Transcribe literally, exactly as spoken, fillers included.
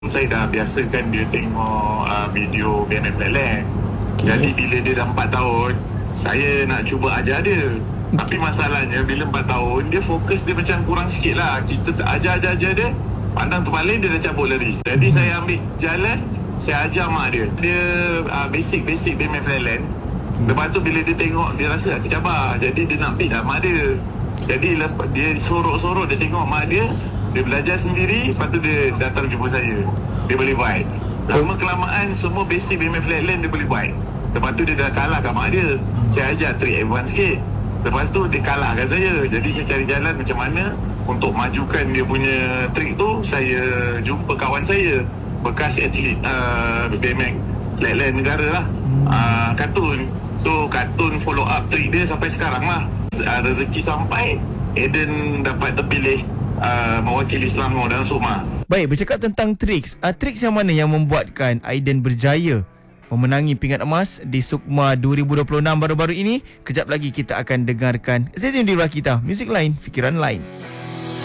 Saya dah biasakan dia tengok uh, video B M X Flatland. Okay. Jadi bila dia dah empat tahun, saya nak cuba ajar dia. Tapi masalahnya bila empat tahun, dia fokus dia macam kurang sikit lah. Kita ajar-ajar-ajar dia, pandang terpaling dia dah cabut lari. Jadi saya ambil jalan, saya ajar mak dia. Dia uh, basic-basic B M X Flatland. Lepas tu bila dia tengok, dia rasa tercabar. Jadi dia nak beat lah mak dia. Jadi lepas dia sorok-sorok, dia tengok mak dia, dia belajar sendiri, lepas tu dia datang jumpa saya. Dia boleh buat. Lama kelamaan semua basic B M X Flatland dia boleh buat. Lepas tu dia dah kalahkan mak dia. Saya ajar trik advance sikit. Lepas tu dia kalahkan saya. Jadi saya cari jalan macam mana untuk majukan dia punya trik tu. Saya jumpa kawan saya, bekas atlet uh, B M X Flatland negara lah, uh, Kartun. So Kartun follow up trik dia sampai sekarang lah. uh, Rezeki sampai Aiden dapat terpilih uh, mewakili Selangor dalam Sukma. Baik, bercakap tentang triks, uh, triks yang mana yang membuatkan Aiden berjaya memenangi pingat emas di Sukma dua ribu dua puluh enam baru-baru ini? Kejap lagi kita akan dengarkan. Stay tune di Rakita, Music Lain, Fikiran Lain.